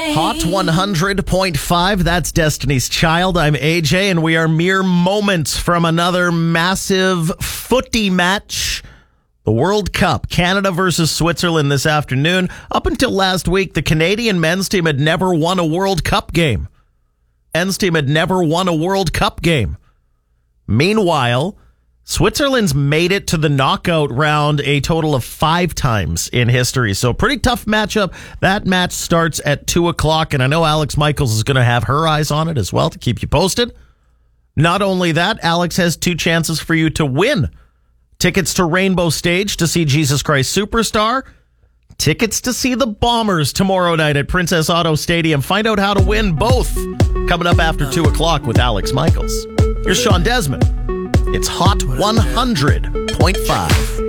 Hot 100.5, that's Destiny's Child. I'm AJ, and we are mere moments from another massive footy match. The World Cup, Canada versus Switzerland this afternoon. Up until last week, the Canadian men's team had never won a World Cup game. Men's team had never won a World Cup game. Meanwhile, Switzerland's made it to the knockout round a total of 5 times in history. So pretty tough matchup. That match starts at 2 o'clock, and I know Alex Michaels is going to have her eyes on it as well to keep you posted. Not only that, Alex has 2 chances for you to win. Tickets to Rainbow Stage to see Jesus Christ Superstar. Tickets to see the Bombers tomorrow night at Princess Auto Stadium. Find out how to win both coming up after 2 o'clock with Alex Michaels. Here's Sean Desmond. It's Hot 100.5.